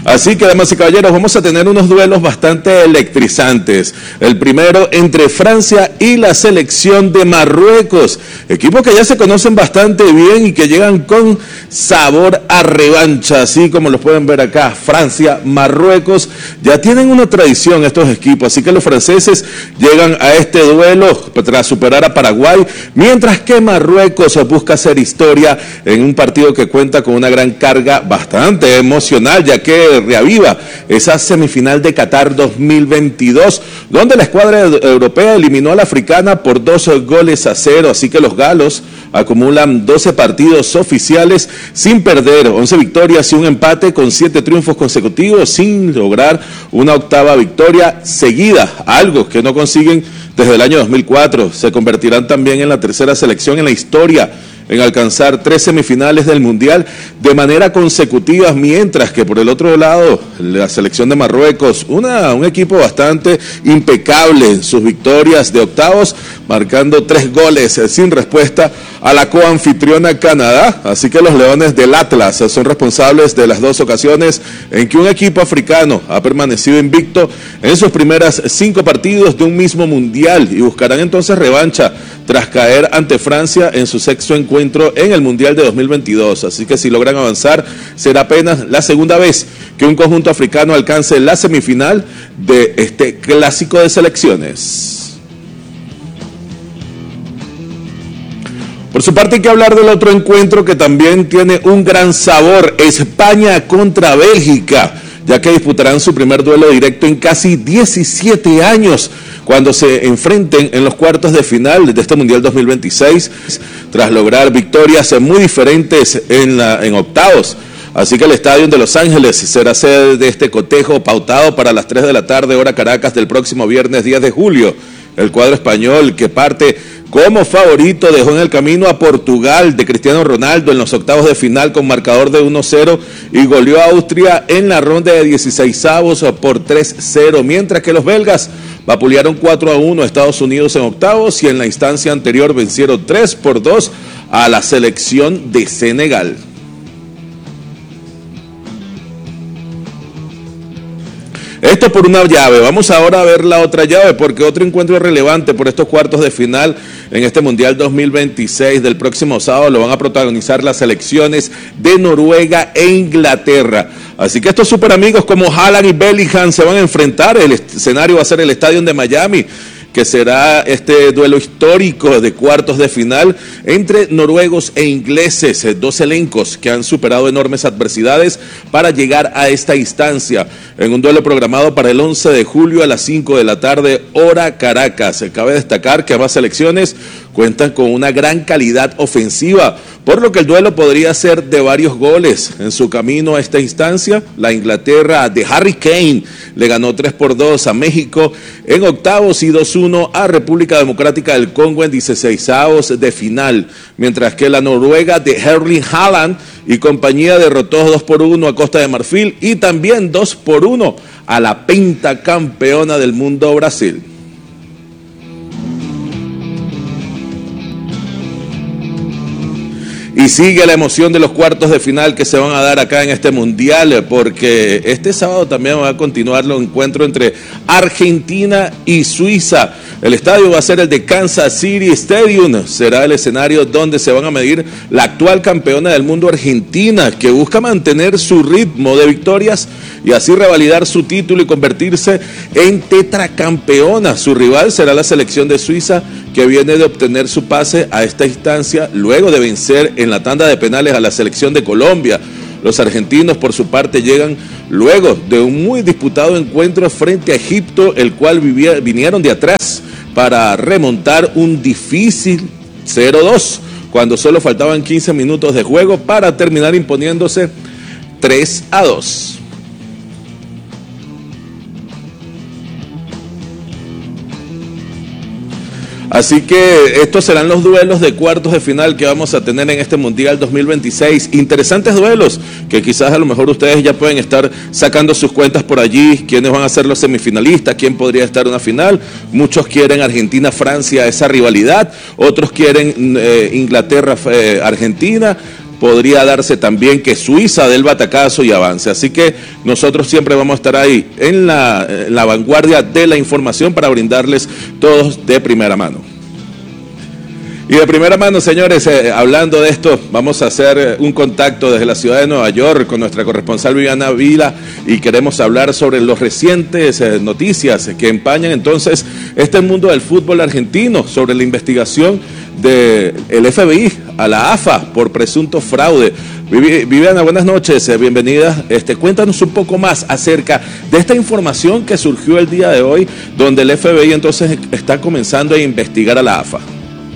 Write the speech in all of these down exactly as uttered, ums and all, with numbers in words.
Así que, damas y caballeros, vamos a tener unos duelos bastante electrizantes. El primero entre Francia y la selección de Marruecos, equipos que ya se conocen bastante bien y que llegan con sabor a revancha, así como los pueden ver acá. Francia, Marruecos, ya tienen una tradición estos equipos, así que los franceses llegan a este duelo tras superar a Paraguay, mientras que Marruecos busca hacer historia en un partido que cuenta con una gran carga bastante emocional, ya que reaviva esa semifinal de Qatar dos mil veintidós, donde la escuadra europea eliminó a la africana por dos goles a cero, así que los galos acumulan doce partidos oficiales sin perder, once victorias y un empate, con siete triunfos consecutivos sin lograr una octava victoria seguida, algo que no consiguen desde el año dos mil cuatro. Se convertirán también en la tercera selección en la historia en alcanzar tres semifinales del Mundial de manera consecutiva, mientras que por el otro lado, la selección de Marruecos, una, un equipo bastante impecable en sus victorias de octavos, marcando tres goles sin respuesta a la coanfitriona Canadá. Así que los Leones del Atlas son responsables de las dos ocasiones en que un equipo africano ha permanecido invicto en sus primeras cinco partidos de un mismo Mundial, y buscarán entonces revancha tras caer ante Francia en su sexto encuentro en el Mundial de dos mil veintidós. Así que si logran avanzar, será apenas la segunda vez que un conjunto africano alcance la semifinal de este clásico de selecciones. Por su parte, hay que hablar del otro encuentro que también tiene un gran sabor: España contra Bélgica, ya que disputarán su primer duelo directo en casi diecisiete años, cuando se enfrenten en los cuartos de final de este Mundial dos mil veintiséis, tras lograr victorias muy diferentes en, la, en octavos. Así que el Estadio de Los Ángeles será sede de este cotejo pautado para las tres de la tarde, hora Caracas, del próximo viernes diez de julio. El cuadro español, que parte como favorito, dejó en el camino a Portugal de Cristiano Ronaldo en los octavos de final con marcador de uno cero y goleó a Austria en la ronda de dieciseisavos por tres cero, mientras que los belgas vapulearon cuatro a uno a Estados Unidos en octavos y en la instancia anterior vencieron tres por dos a la selección de Senegal. Esto por una llave. Vamos ahora a ver la otra llave, porque otro encuentro relevante por estos cuartos de final en este Mundial dos mil veintiséis del próximo sábado lo van a protagonizar las selecciones de Noruega e Inglaterra. Así que estos super amigos como Haaland y Bellingham se van a enfrentar. El escenario va a ser el Estadio de Miami, que será este duelo histórico de cuartos de final entre noruegos e ingleses, dos elencos que han superado enormes adversidades para llegar a esta instancia, en un duelo programado para el once de julio a las cinco de la tarde, hora Caracas. Cabe destacar que ambas selecciones cuentan con una gran calidad ofensiva, por lo que el duelo podría ser de varios goles. En su camino a esta instancia, la Inglaterra de Harry Kane le ganó tres por dos a México en octavos y dos uno a República Democrática del Congo en dieciseisavos de final, mientras que la Noruega de Erling Haaland y compañía derrotó dos por uno a Costa de Marfil y también dos por uno a la pentacampeona del mundo, Brasil. Y sigue la emoción de los cuartos de final que se van a dar acá en este Mundial, porque este sábado también va a continuar el encuentro entre Argentina y Suiza. El estadio va a ser el de Kansas City Stadium, será el escenario donde se van a medir la actual campeona del mundo, Argentina, que busca mantener su ritmo de victorias y así revalidar su título y convertirse en tetracampeona. Su rival será la selección de Suiza, que viene de obtener su pase a esta instancia luego de vencer en la tanda de penales a la selección de Colombia. Los argentinos, por su parte, llegan luego de un muy disputado encuentro frente a Egipto, el cual vivía, vinieron de atrás para remontar un difícil cero dos, cuando solo faltaban quince minutos de juego para terminar imponiéndose tres a dos. Así que estos serán los duelos de cuartos de final que vamos a tener en este Mundial dos mil veintiséis. Interesantes duelos que quizás a lo mejor ustedes ya pueden estar sacando sus cuentas por allí. ¿Quiénes van a ser los semifinalistas? ¿Quién podría estar en una final? Muchos quieren Argentina-Francia, esa rivalidad. Otros quieren eh, Inglaterra-Argentina. podría darse también que Suiza dé el batacazo y avance. Así que nosotros siempre vamos a estar ahí en la, en la vanguardia de la información para brindarles todos de primera mano. Y de primera mano, señores, eh, hablando de esto, vamos a hacer eh, un contacto desde la ciudad de Nueva York con nuestra corresponsal Viviana Vila y queremos hablar sobre los recientes eh, noticias que empañan entonces este mundo del fútbol argentino, sobre la investigación del F B I a la A F A por presunto fraude. Viviana, buenas noches, eh, bienvenida. Este, cuéntanos un poco más acerca de esta información que surgió el día de hoy, donde el F B I entonces está comenzando a investigar a la A F A.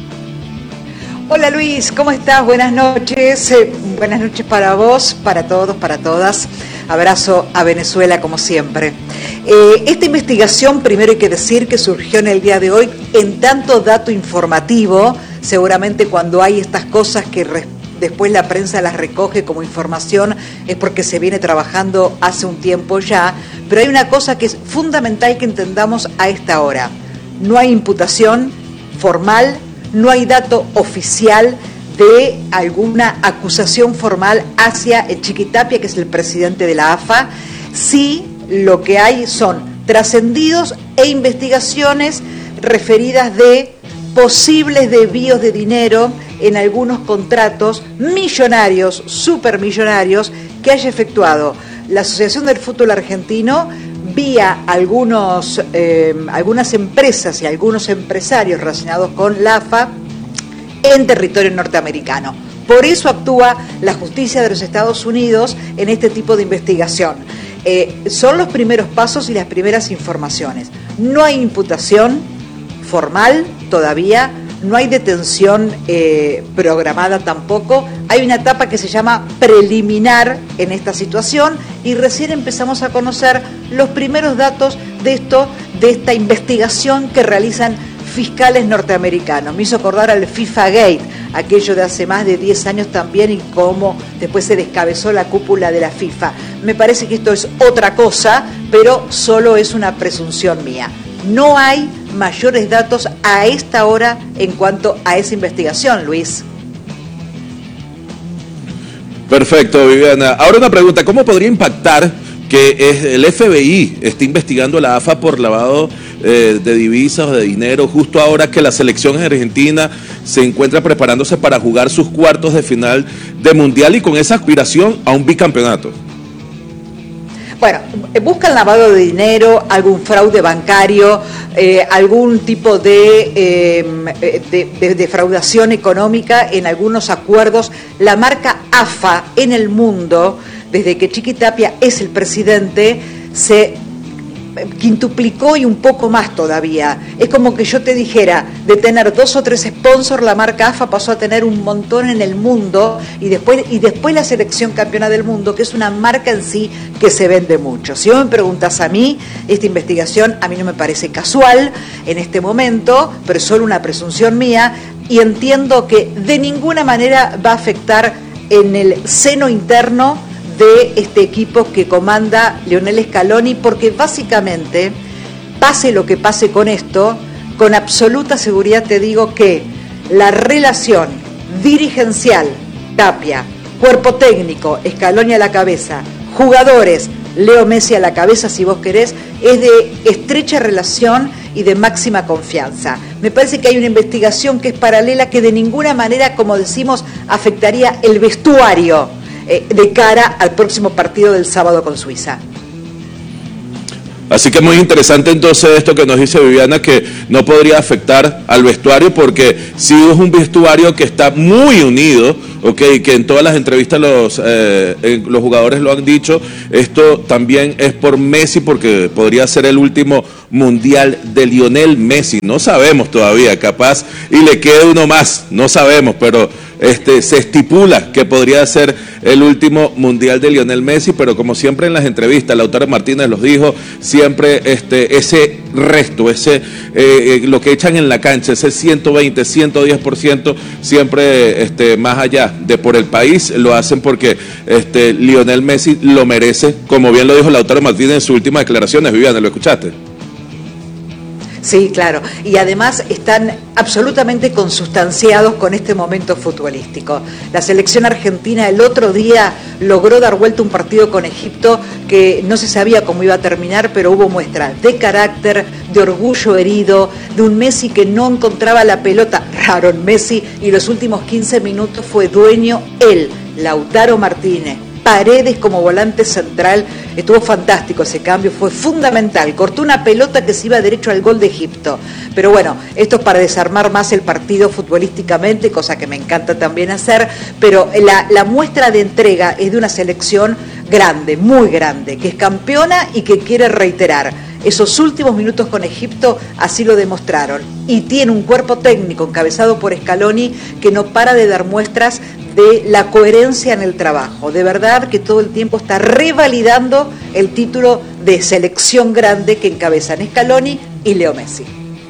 Hola Luis, ¿cómo estás? Buenas noches, eh, buenas noches para vos, para todos, para todas. Abrazo a Venezuela como siempre. Eh, esta investigación, primero hay que decir que surgió en el día de hoy en tanto dato informativo. Seguramente cuando hay estas cosas que re- después la prensa las recoge como información es porque se viene trabajando hace un tiempo ya, pero hay una cosa que es fundamental que entendamos a esta hora. No hay imputación formal, no hay dato oficial de alguna acusación formal hacia el Chiquitapia, que es el presidente de la A F A. Sí, lo que hay son trascendidos e investigaciones referidas de posibles desvíos de dinero en algunos contratos millonarios, supermillonarios, que haya efectuado la Asociación del Fútbol Argentino vía algunos, eh, algunas empresas y algunos empresarios relacionados con la A F A en territorio norteamericano. Por eso actúa la justicia de los Estados Unidos en este tipo de investigación. Eh, son los primeros pasos y las primeras informaciones. No hay imputación formal todavía, no hay detención eh, programada tampoco. Hay una etapa que se llama preliminar en esta situación y recién empezamos a conocer los primeros datos de esto, de esta investigación que realizan fiscales norteamericanos. Me hizo acordar al FIFA Gate, aquello de hace más de diez años también, y cómo después se descabezó la cúpula de la FIFA. Me parece que esto es otra cosa, pero solo es una presunción mía. No hay mayores datos a esta hora en cuanto a esa investigación, Luis. Perfecto, Viviana. Ahora una pregunta, ¿cómo podría impactar que el F B I esté investigando a la A F A por lavado eh, de divisas o de dinero justo ahora que la selección argentina se encuentra preparándose para jugar sus cuartos de final de Mundial y con esa aspiración a un bicampeonato? Bueno, buscan lavado de dinero, algún fraude bancario, eh, algún tipo de, eh, de, de defraudación económica en algunos acuerdos. La marca A F A en el mundo, desde que Chiquitapia es el presidente, se quintuplicó y un poco más todavía. Es como que yo te dijera, de tener dos o tres sponsors, la marca A F A pasó a tener un montón en el mundo y después, y después la selección campeona del mundo, que es una marca en sí que se vende mucho. Si vos me preguntas a mí, esta investigación a mí no me parece casual en este momento, pero es solo una presunción mía y entiendo que de ninguna manera va a afectar en el seno interno de este equipo que comanda Lionel Scaloni, porque básicamente, pase lo que pase con esto, con absoluta seguridad te digo que la relación dirigencial, Tapia, cuerpo técnico, Scaloni a la cabeza, jugadores, Leo Messi a la cabeza si vos querés, es de estrecha relación y de máxima confianza. Me parece que hay una investigación que es paralela, que de ninguna manera, como decimos, afectaría el vestuario Eh, de cara al próximo partido del sábado con Suiza. Así que es muy interesante entonces esto que nos dice Viviana, que no podría afectar al vestuario, porque sí es un vestuario que está muy unido, okay, que en todas las entrevistas los, eh, los jugadores lo han dicho. Esto también es por Messi, porque podría ser el último mundial de Lionel Messi. No sabemos todavía, capaz y le quede uno más, no sabemos, pero este, se estipula que podría ser el último mundial de Lionel Messi, pero como siempre en las entrevistas, Lautaro Martínez los dijo, siempre este, ese resto, ese eh, lo que echan en la cancha, ese ciento veinte, ciento diez por ciento, siempre este, más allá de por el país, lo hacen porque este, Lionel Messi lo merece, como bien lo dijo Lautaro Martínez en sus últimas declaraciones. Viviana, ¿lo escuchaste? Sí, claro. Y además están absolutamente consustanciados con este momento futbolístico. La selección argentina el otro día logró dar vuelta un partido con Egipto que no se sabía cómo iba a terminar, pero hubo muestra de carácter, de orgullo herido, de un Messi que no encontraba la pelota. Raro en Messi, y los últimos quince minutos fue dueño él, Lautaro Martínez. Paredes como volante central, estuvo fantástico ese cambio, fue fundamental, cortó una pelota que se iba derecho al gol de Egipto, pero bueno, esto es para desarmar más el partido futbolísticamente, cosa que me encanta también hacer, pero la, la muestra de entrega es de una selección grande, muy grande, que es campeona y que quiere reiterar. Esos últimos minutos con Egipto así lo demostraron, y tiene un cuerpo técnico encabezado por Scaloni que no para de dar muestras de la coherencia en el trabajo. De verdad que todo el tiempo está revalidando el título de selección grande que encabezan Scaloni y Leo Messi.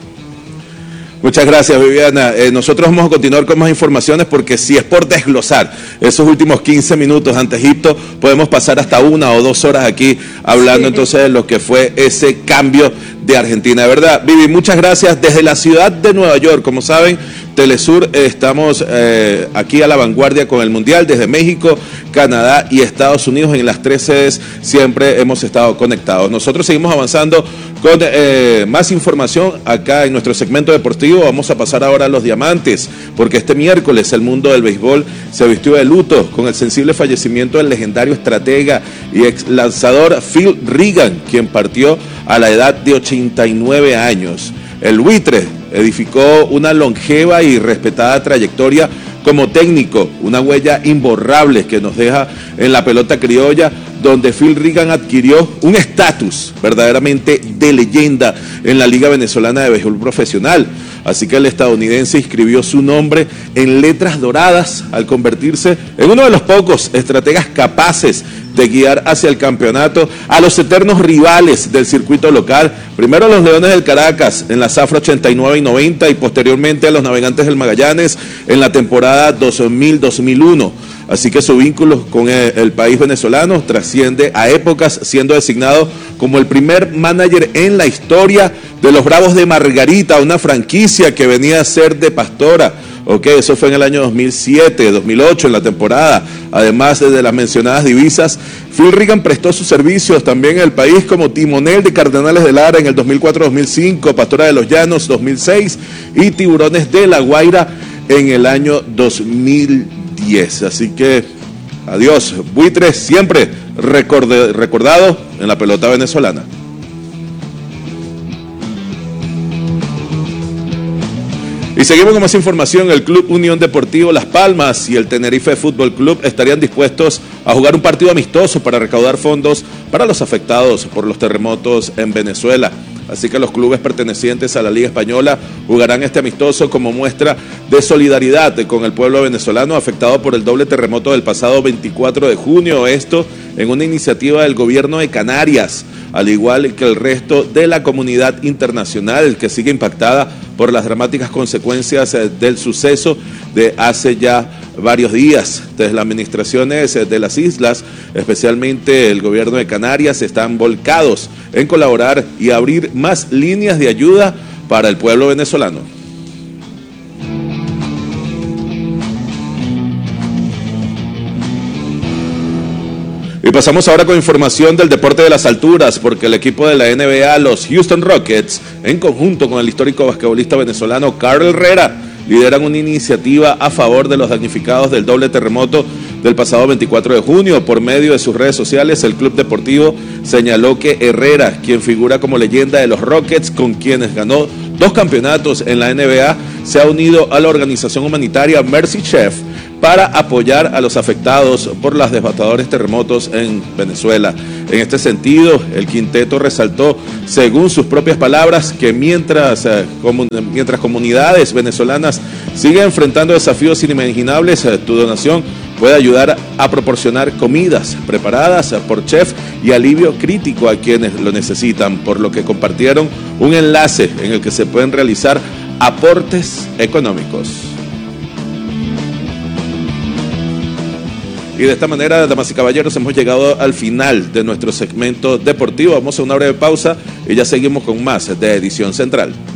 Muchas gracias, Viviana. Eh, nosotros vamos a continuar con más informaciones, porque si es por desglosar esos últimos quince minutos ante Egipto, podemos pasar hasta una o dos horas aquí hablando sí. entonces de lo que fue ese cambio de Argentina. De verdad, Vivi, muchas gracias. Desde la ciudad de Nueva York, como saben, Telesur, eh, estamos eh, aquí a la vanguardia con el Mundial. Desde México, Canadá y Estados Unidos, en las tres sedes siempre hemos estado conectados. Nosotros seguimos avanzando con eh, más información acá en nuestro segmento deportivo. Vamos a pasar ahora a los diamantes, porque este miércoles el mundo del béisbol se vistió de luto con el sensible fallecimiento del legendario estratega y ex lanzador Phil Regan, quien partió a la edad de ochenta y nueve años. El buitre edificó una longeva y respetada trayectoria como técnico, una huella imborrable que nos deja en la pelota criolla, donde Phil Regan adquirió un estatus verdaderamente de leyenda en la Liga Venezolana de Béisbol Profesional. Así que el estadounidense inscribió su nombre en letras doradas al convertirse en uno de los pocos estrategas capaces de guiar hacia el campeonato a los eternos rivales del circuito local, primero a los Leones del Caracas en la Zafra ochenta y nueve y noventa, y posteriormente a los Navegantes del Magallanes en la temporada dos mil dos mil uno. Así que su vínculo con el, el país venezolano trasciende a épocas, siendo designado como el primer manager en la historia de los Bravos de Margarita, una franquicia que venía a ser de Pastora. Ok, eso fue en el año dos mil siete, dos mil ocho, en la temporada. Además de las mencionadas divisas, Phil Regan prestó sus servicios también en el país como timonel de Cardenales de Lara en el dos mil cuatro dos mil cinco, Pastora de los Llanos dos mil seis y Tiburones de La Guaira en el año dos mil diez. Así que, adiós, buitre, siempre recorde, recordado en la pelota venezolana. Y seguimos con más información. El Club Unión Deportivo Las Palmas y el Tenerife Fútbol Club estarían dispuestos a jugar un partido amistoso para recaudar fondos para los afectados por los terremotos en Venezuela. Así que los clubes pertenecientes a la Liga Española jugarán este amistoso como muestra de solidaridad con el pueblo venezolano afectado por el doble terremoto del pasado veinticuatro de junio. Esto en una iniciativa del gobierno de Canarias, al igual que el resto de la comunidad internacional que sigue impactada por las dramáticas consecuencias del suceso de hace ya varios días. Desde las administraciones de las islas, especialmente el gobierno de Canarias, están volcados en colaborar y abrir más líneas de ayuda para el pueblo venezolano. Y pasamos ahora con información del deporte de las alturas, porque el equipo de la N B A, los Houston Rockets, en conjunto con el histórico basquetbolista venezolano Carl Herrera, lideran una iniciativa a favor de los damnificados del doble terremoto del pasado veinticuatro de junio. Por medio de sus redes sociales, el club deportivo señaló que Herrera, quien figura como leyenda de los Rockets, con quienes ganó dos campeonatos en la N B A, se ha unido a la organización humanitaria Mercy Chef para apoyar a los afectados por los devastadores terremotos en Venezuela. En este sentido, el quinteto resaltó, según sus propias palabras, que mientras, eh, comun mientras comunidades venezolanas siguen enfrentando desafíos inimaginables, eh, tu donación puede ayudar a proporcionar comidas preparadas por chef y alivio crítico a quienes lo necesitan, por lo que compartieron un enlace en el que se pueden realizar aportes económicos. Y de esta manera, damas y caballeros, hemos llegado al final de nuestro segmento deportivo. Vamos a una breve pausa y ya seguimos con más de Edición Central.